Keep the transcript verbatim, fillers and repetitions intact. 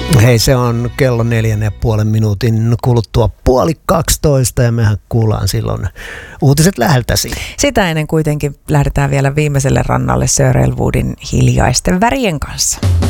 Hei, se on kello neljän ja puolen minuutin kuluttua puoli kaksitoista ja mehän kuullaan silloin uutiset läheltäsi. Sitä ennen kuitenkin lähdetään vielä viimeiselle rannalle Sir Elwoodin Hiljaisten värien kanssa.